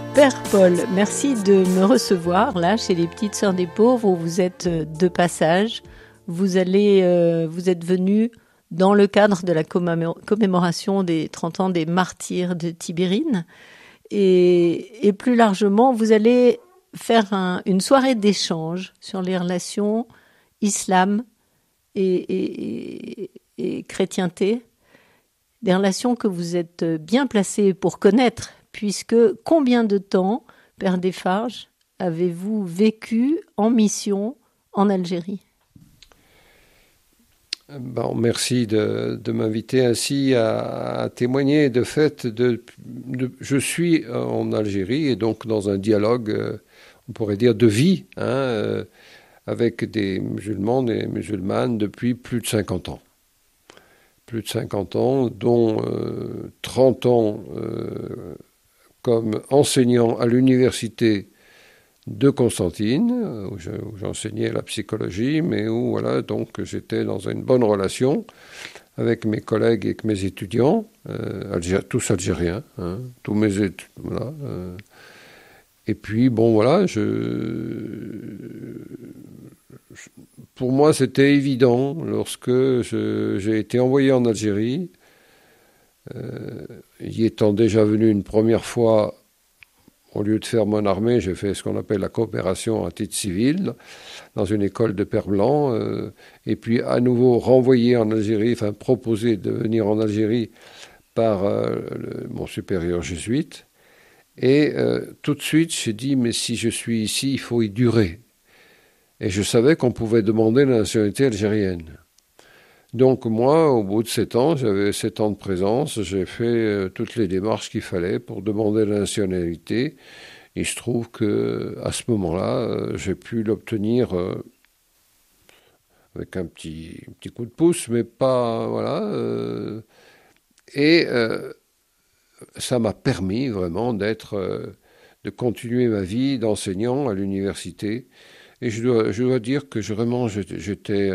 Père Paul, merci de me recevoir là chez les Petites Sœurs des Pauvres où vous êtes de passage. Vous êtes venu dans le cadre de la commémoration des 30 ans des martyrs de Tibérine. Et plus largement, vous allez faire une soirée d'échange sur les relations islam et chrétienté. Des relations que vous êtes bien placé pour connaître, puisque combien de temps, Père Desfarges, avez-vous vécu en mission en Algérie ? Bon, merci de m'inviter ainsi à témoigner de fait. Je suis en Algérie et donc dans un dialogue, on pourrait dire, de vie, avec des musulmans et musulmanes depuis plus de 50 ans. Plus de 50 ans, dont 30 ans comme enseignant à l'université de Constantine, où j'enseignais la psychologie, mais où voilà, donc j'étais dans une bonne relation avec mes collègues et avec mes étudiants, tous algériens, tous mes étudiants, voilà. Et puis bon voilà, pour moi c'était évident lorsque j'ai été envoyé en Algérie, y étant déjà venu une première fois. Au lieu de faire mon armée, j'ai fait ce qu'on appelle la coopération à titre civil dans une école de Père Blanc. Et puis à nouveau renvoyé en Algérie, enfin proposé de venir en Algérie par mon supérieur jésuite. Et tout de suite, j'ai dit, mais si je suis ici, il faut y durer. Et je savais qu'on pouvait demander la nationalité algérienne. Donc moi, au bout de 7 ans, j'avais 7 ans de présence, j'ai fait toutes les démarches qu'il fallait pour demander la nationalité. Il se trouve qu'à ce moment-là, j'ai pu l'obtenir avec un petit coup de pouce, mais pas... voilà. Et ça m'a permis vraiment de continuer ma vie d'enseignant à l'université. Et je dois dire que j'étais...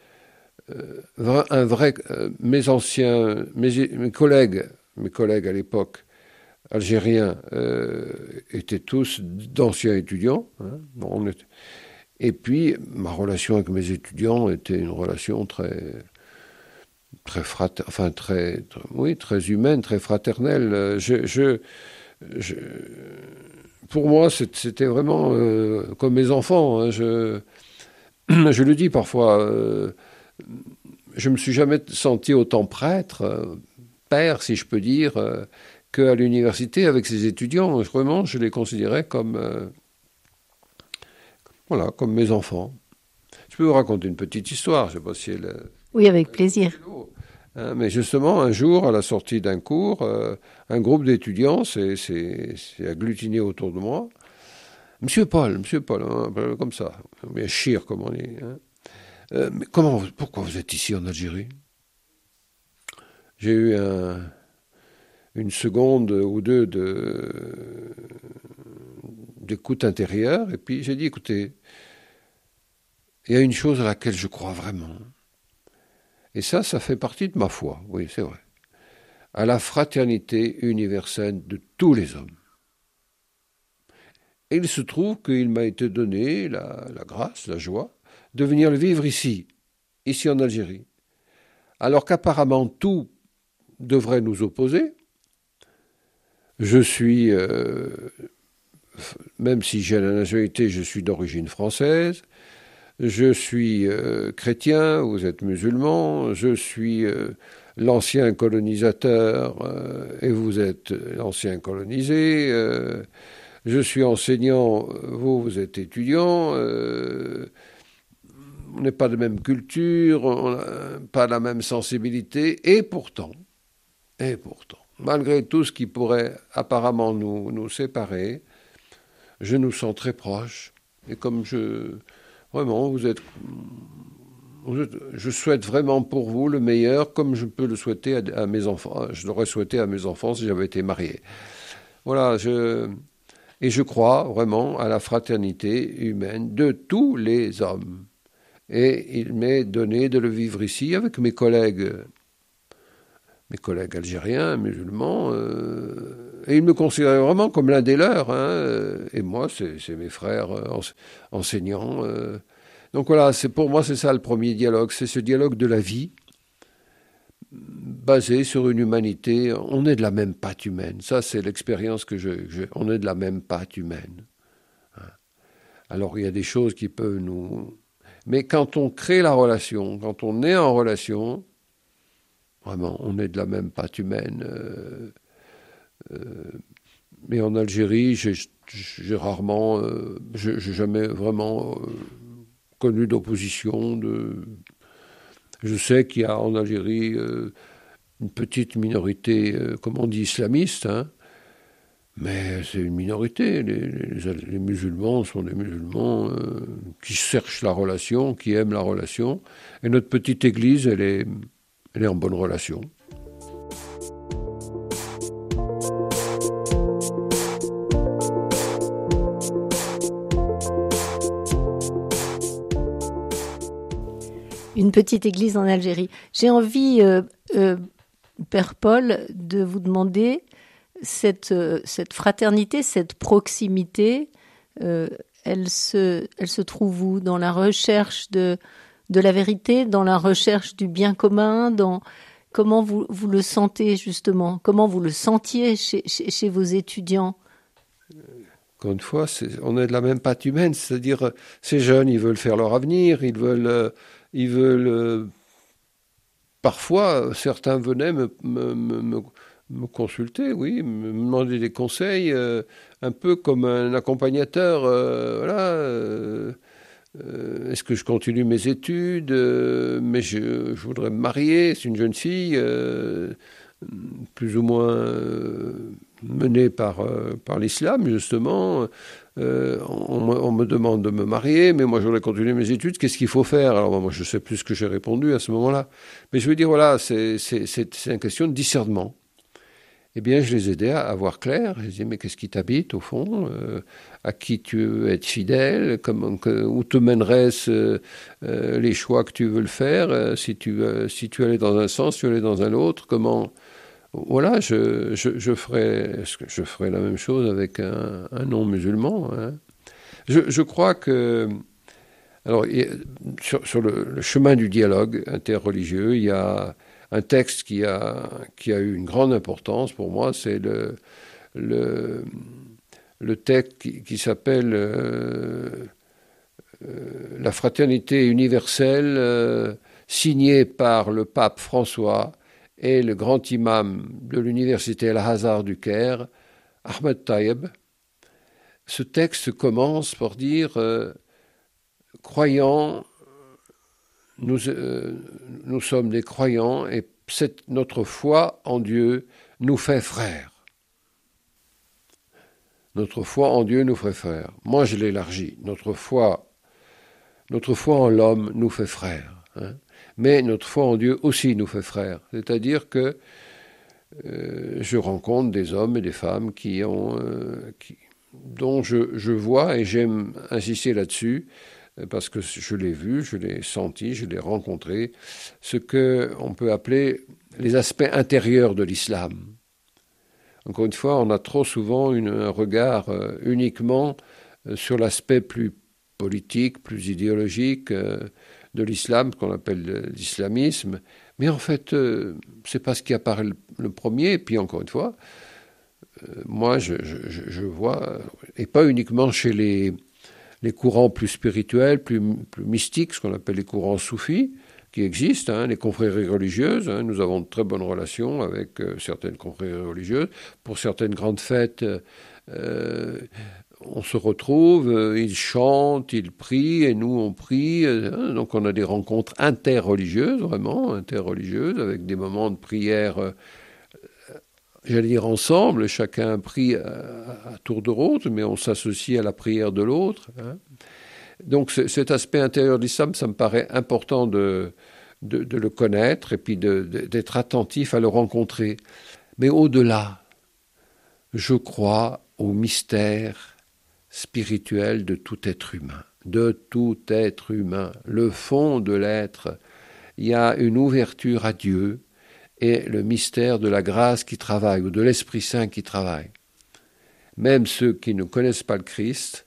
un vrai, mes collègues à l'époque algériens étaient tous d'anciens étudiants. Et puis ma relation avec mes étudiants était une relation très humaine, très fraternelle. Pour moi, c'était vraiment comme mes enfants. Je le dis parfois. Je ne me suis jamais senti autant prêtre, père, si je peux dire, qu'à l'université avec ses étudiants. Vraiment, je les considérais comme mes enfants. Je peux vous raconter une petite histoire, je ne sais pas si elle... Oui, avec plaisir. Mais justement, un jour, à la sortie d'un cours, un groupe d'étudiants s'est agglutiné autour de moi. Monsieur Paul, comme ça, bien chir, comme on dit, mais pourquoi vous êtes ici en Algérie ? J'ai eu une seconde ou deux d'écoute intérieure, et puis j'ai dit, écoutez, il y a une chose à laquelle je crois vraiment. Et ça fait partie de ma foi, oui, c'est vrai. À la fraternité universelle de tous les hommes. Et il se trouve qu'il m'a été donné la grâce, la joie, de venir le vivre ici en Algérie. Alors qu'apparemment tout devrait nous opposer, je suis, même si j'ai la nationalité, je suis d'origine française, je suis chrétien, vous êtes musulman, je suis l'ancien colonisateur et vous êtes l'ancien colonisé, je suis enseignant, vous êtes étudiant, on n'est pas de même culture, on n'a pas la même sensibilité, et pourtant, malgré tout ce qui pourrait apparemment nous séparer, je nous sens très proches. Et comme je souhaite vraiment pour vous le meilleur, comme je peux le souhaiter à mes enfants. Je l'aurais souhaité à mes enfants si j'avais été marié. Voilà, et je crois vraiment à la fraternité humaine de tous les hommes. Et il m'est donné de le vivre ici avec mes collègues algériens, musulmans, et ils me considéraient vraiment comme l'un des leurs, et moi, c'est mes frères enseignants. Donc voilà, pour moi, c'est ça le premier dialogue, c'est ce dialogue de la vie, basé sur une humanité. On est de la même pâte humaine. Ça, c'est l'expérience que on est de la même pâte humaine. Alors, il y a des choses qui peuvent nous... Mais quand on crée la relation, quand on est en relation, vraiment, on est de la même pâte humaine. Mais en Algérie, j'ai rarement... j'ai jamais vraiment connu d'opposition. Je sais qu'il y a en Algérie une petite minorité, comme on dit, islamiste, mais c'est une minorité. Les musulmans sont des musulmans qui cherchent la relation, qui aiment la relation. Et notre petite église, elle est en bonne relation. Une petite église en Algérie. J'ai envie, Père Paul, de vous demander cette fraternité, cette proximité, elle se trouve où? Dans la recherche de la vérité, dans la recherche du bien commun, comment vous le sentez justement? Comment vous le sentiez chez vos étudiants? Encore une fois, on est de la même pâte humaine, c'est-à-dire ces jeunes, ils veulent faire leur avenir, ils veulent parfois, certains venaient me consulter, oui, me demander des conseils, un peu comme un accompagnateur. Est-ce que je continue mes études? Mais je voudrais me marier. C'est une jeune fille, plus ou moins menée par l'islam, justement. On me demande de me marier, mais moi je voudrais continuer mes études. Qu'est-ce qu'il faut faire? Alors moi je sais plus ce que j'ai répondu à ce moment-là. Mais je veux dire, voilà, c'est une question de discernement. Eh bien, je les aidais à voir clair. Je disais, mais qu'est-ce qui t'habite, au fond? À qui tu veux être fidèle? Où te mèneraient les choix que tu veux le faire? Si tu allais dans un sens, si tu allais dans un autre, comment... Voilà, je ferais la même chose avec un non-musulman. Je crois que... Alors, sur le chemin du dialogue interreligieux, il y a un texte qui a eu une grande importance pour moi, c'est le texte qui s'appelle La fraternité universelle, signé par le pape François et le grand imam de l'université Al-Azhar du Caire, Ahmed Tayeb. Ce texte commence par dire croyants, nous sommes des croyants et notre foi en Dieu nous fait frères. Notre foi en Dieu nous fait frères. Moi, je l'élargis. Notre foi en l'homme nous fait frères. Mais notre foi en Dieu aussi nous fait frères. C'est-à-dire que je rencontre des hommes et des femmes dont je vois, et j'aime insister là-dessus, parce que je l'ai vu, je l'ai senti, je l'ai rencontré, ce qu'on peut appeler les aspects intérieurs de l'islam. Encore une fois, on a trop souvent un regard uniquement sur l'aspect plus politique, plus idéologique de l'islam, qu'on appelle l'islamisme. Mais en fait, c'est pas ce qui apparaît le premier. Et puis encore une fois, moi, je vois, et pas uniquement chez les courants plus spirituels, plus mystiques, ce qu'on appelle les courants soufis, qui existent, les confréries religieuses. Nous avons de très bonnes relations avec certaines confréries religieuses. Pour certaines grandes fêtes, on se retrouve, ils chantent, ils prient, et nous on prie. Donc on a des rencontres interreligieuses, vraiment interreligieuses, avec des moments de prière, j'allais dire ensemble, chacun prie à tour de rôle, mais on s'associe à la prière de l'autre. Donc cet aspect intérieur de l'islam, ça me paraît important de le connaître et puis d'être attentif à le rencontrer. Mais au-delà, je crois au mystère spirituel de tout être humain. De tout être humain. Le fond de l'être, il y a une ouverture à Dieu et le mystère de la grâce qui travaille ou de l'Esprit Saint qui travaille. Même ceux qui ne connaissent pas le Christ,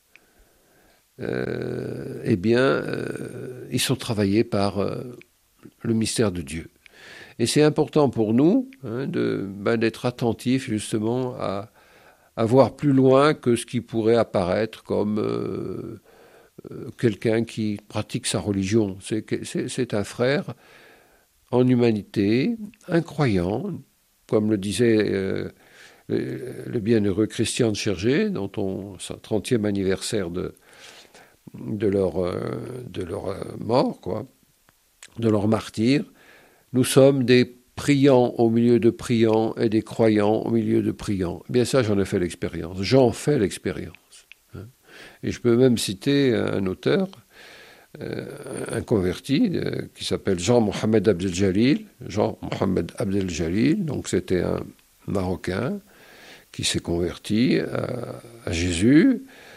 ils sont travaillés par le mystère de Dieu. Et c'est important pour nous d'être attentifs justement à voir plus loin que ce qui pourrait apparaître comme quelqu'un qui pratique sa religion. C'est un frère en humanité, un croyant, comme le disait le bienheureux Christian de Chergé, dont son 30e anniversaire de leur mort, quoi, de leur martyre. Nous sommes des priants au milieu de priants et des croyants au milieu de priants. Bien ça, j'en ai fait l'expérience. J'en fais l'expérience. Et je peux même citer un auteur, un converti, qui s'appelle Jean-Mohamed Abdel-Jalil. Jean-Mohamed Abdel-Jalil, donc c'était un Marocain qui s'est converti à Jésus,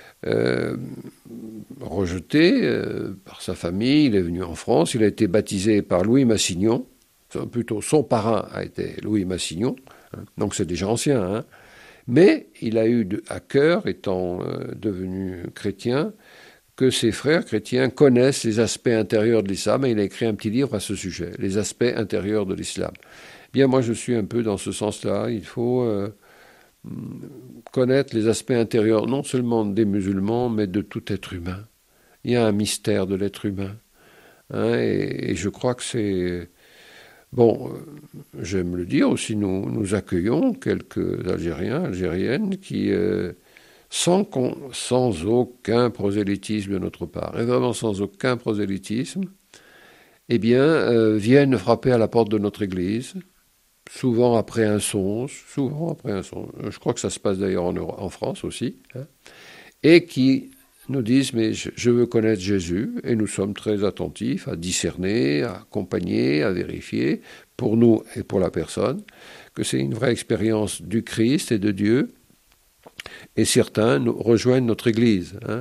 rejeté par sa famille. Il est venu en France, il a été baptisé par Louis Massignon, plutôt son parrain a été Louis Massignon, donc c'est déjà ancien, hein. Mais il a eu à cœur, étant devenu chrétien, que ses frères chrétiens connaissent les aspects intérieurs de l'islam, et il a écrit un petit livre à ce sujet, les aspects intérieurs de l'islam. Bien, moi je suis un peu dans ce sens-là, il faut connaître les aspects intérieurs, non seulement des musulmans, mais de tout être humain. Il y a un mystère de l'être humain, hein, et je crois que c'est... Bon, j'aime le dire aussi, nous accueillons quelques Algériens, Algériennes qui, sans aucun prosélytisme de notre part, et vraiment sans aucun prosélytisme, viennent frapper à la porte de notre église, souvent après un songe, je crois que ça se passe d'ailleurs en France aussi, hein, et qui nous disent, mais je veux connaître Jésus, et nous sommes très attentifs à discerner, à accompagner, à vérifier, pour nous et pour la personne, que c'est une vraie expérience du Christ et de Dieu, et certains nous rejoignent notre Église. Hein.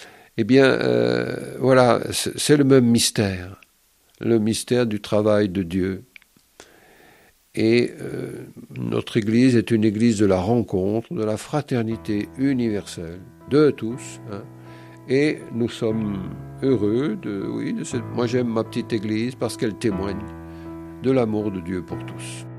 Voilà, c'est le même mystère, le mystère du travail de Dieu. Et notre Église est une Église de la rencontre, de la fraternité universelle, de tous, hein. Et nous sommes heureux de cette... Moi, j'aime ma petite église parce qu'elle témoigne de l'amour de Dieu pour tous.